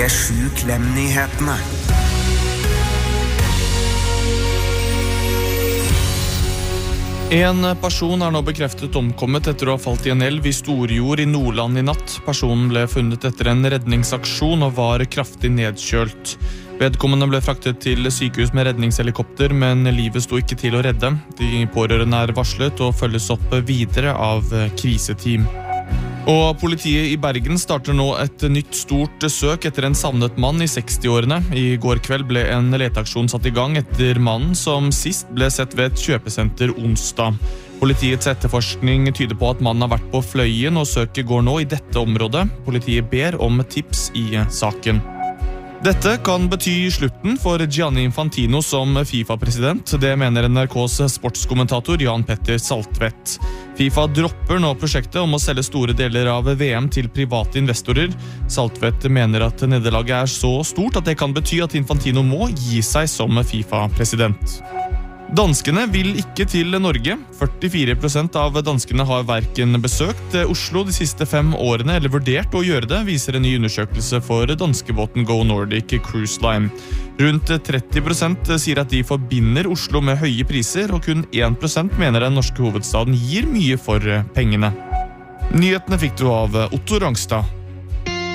P7 Klem-nyhetene. En person nå bekreftet omkommet etter å ha falt i en elv i Storjord i Nordland i natt. Personen ble funnet etter en redningsaksjon og var kraftig nedkjølt. Vedkommende ble fraktet til sykehus med redningshelikopter, men livet sto ikke til å redde. De pårørende varslet og følges opp videre av kriseteam. Og politiet i Bergen starter nå et nytt stort søk etter en savnet mann i 60-årene. I går kveld ble en leteaksjon satt i gang etter mannen som sist ble sett ved et kjøpesenter onsdag. Politiets etterforskning tyder på at mannen har vært på Fløyen, og søket går nå i dette området. Politiet ber om tips i saken. Dette kan bety slutten for Gianni Infantino som FIFA-president. Det mener NRKs sportskommentator Jan Petter Saltvedt. FIFA dropper nå prosjektet om å selge store deler av VM til private investorer. Saltvedt mener at nederlaget så stort at det kan bety at Infantino må gi seg som FIFA-president. Danskene vil ikke til Norge. 44% av danskene har hverken besøkt Oslo de siste 5 årene eller vurdert å gjøre det, viser en ny undersøkelse for danskebåten Go Nordic Cruise Line. Rundt 30% sier at de forbinder Oslo med høye priser, og kun 1% mener den norske hovedstaden gir mye for pengene. Nyhetene fikk du av Otto Rangstad.